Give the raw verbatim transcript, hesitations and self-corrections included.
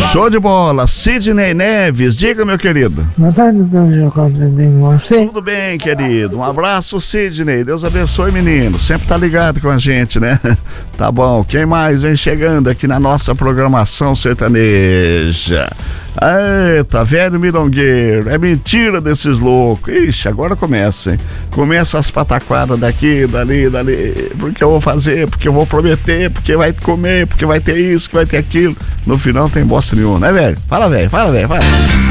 Show de bola. Sidney Neves, diga, meu querido. Boa tarde, doutor Costa, tudo bem com você? Tudo bem, querido. Um abraço, Sidney. Deus abençoe, menino. Sempre tá ligado com a gente, né? Tá bom. Quem mais vem chegando aqui na nossa programação sertaneja? Eita, velho milongueiro. É mentira desses loucos. Ixi, agora começa, hein? Começa as pataquadas daqui, dali, dali. Porque eu vou fazer, porque eu vou prometer, porque vai comer, porque vai ter isso, que vai ter aquilo. No final não tem bosta nenhuma, né, velho? Fala, velho. Fala, velho. Fala.